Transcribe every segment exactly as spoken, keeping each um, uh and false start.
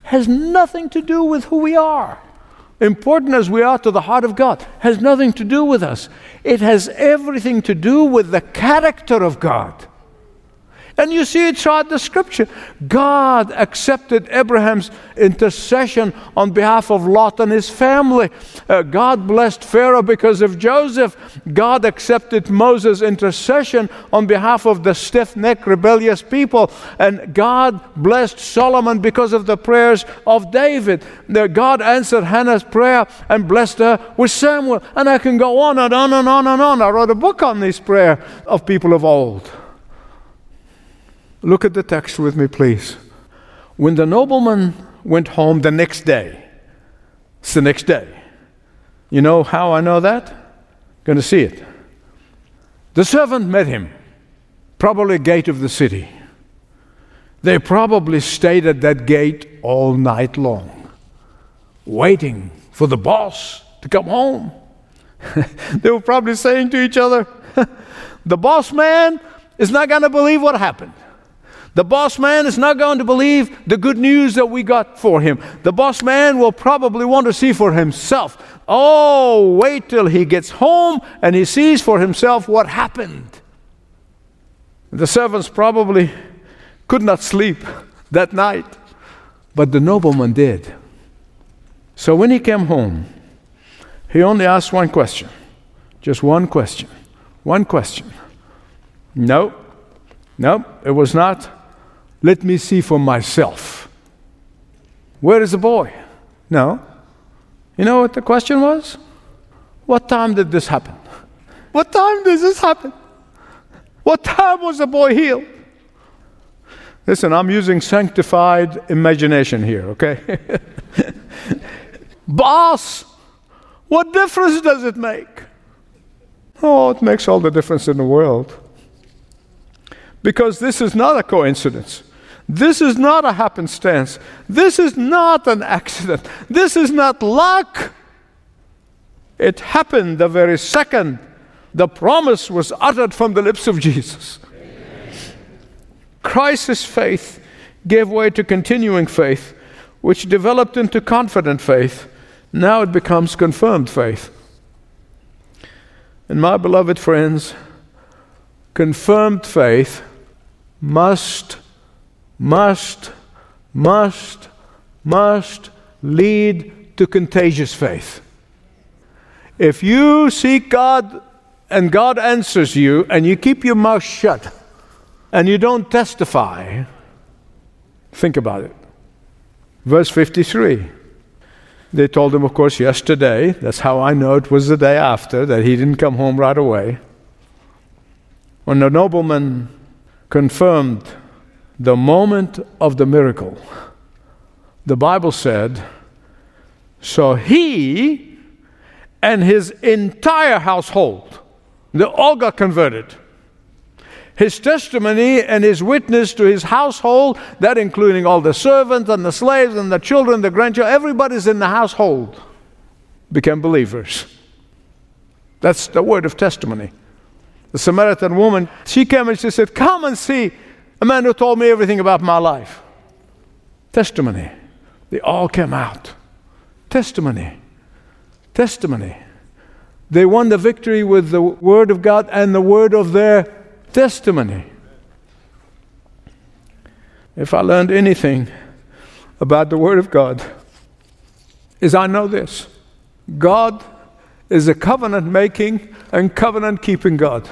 has nothing to do with who we are. Important as we are to the heart of God, has nothing to do with us. It has everything to do with the character of God. And you see it throughout the Scripture. God accepted Abraham's intercession on behalf of Lot and his family. Uh, God blessed Pharaoh because of Joseph. God accepted Moses' intercession on behalf of the stiff-necked, rebellious people. And God blessed Solomon because of the prayers of David. Uh, God answered Hannah's prayer and blessed her with Samuel. And I can go on and on and on and on. I wrote a book on this prayer of people of old. Look at the text with me, please. When the nobleman went home the next day, it's the next day. You know how I know that? Going to see it. The servant met him, probably a gate of the city. They probably stayed at that gate all night long, waiting for the boss to come home. They were probably saying to each other, the boss man is not going to believe what happened. The boss man is not going to believe the good news that we got for him. The boss man will probably want to see for himself. Oh, wait till he gets home and he sees for himself what happened. The servants probably could not sleep that night, but the nobleman did. So when he came home, he only asked one question. Just one question. One question. No, no, it was not. Let me see for myself. Where is the boy? No. You know what the question was? What time did this happen? What time did this happen? What time was the boy healed? Listen, I'm using sanctified imagination here, okay? Boss, what difference does it make? Oh, it makes all the difference in the world. Because this is not a coincidence. This is not a happenstance. This is not an accident. This is not luck. It happened the very second the promise was uttered from the lips of Jesus. Amen. Christ's faith gave way to continuing faith, which developed into confident faith. Now it becomes confirmed faith. And my beloved friends, confirmed faith must, must, must, must lead to contagious faith. If you seek God and God answers you and you keep your mouth shut and you don't testify, think about it. Verse fifty-three. They told him, of course, yesterday. That's how I know it was the day after, that he didn't come home right away. When the nobleman confirmed the moment of the miracle, the Bible said, so he and his entire household, they all got converted. His testimony and his witness to his household, that including all the servants and the slaves and the children, the grandchildren, everybody's in the household, became believers. That's the word of testimony. The Samaritan woman, she came and she said, come and see a man who told me everything about my life. Testimony. They all came out. Testimony. Testimony. They won the victory with the word of God and the word of their testimony. If I learned anything about the word of God, is I know this. God is a covenant-making and covenant-keeping God.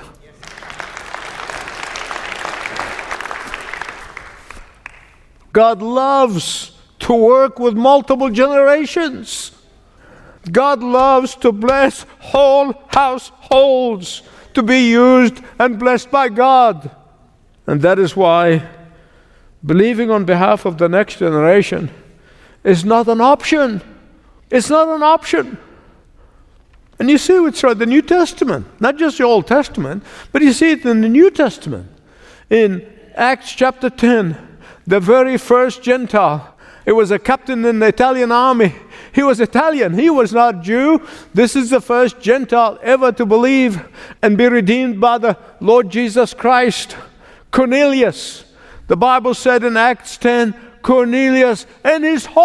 God loves to work with multiple generations. God loves to bless whole households to be used and blessed by God. And that is why believing on behalf of the next generation is not an option. It's not an option. And you see it throughout the New Testament, not just the Old Testament, but you see it in the New Testament. In Acts chapter ten, the very first Gentile, it was a captain in the Italian army. He was Italian. He was not Jew. This is the first Gentile ever to believe and be redeemed by the Lord Jesus Christ. Cornelius. The Bible said in Acts ten, Cornelius and his whole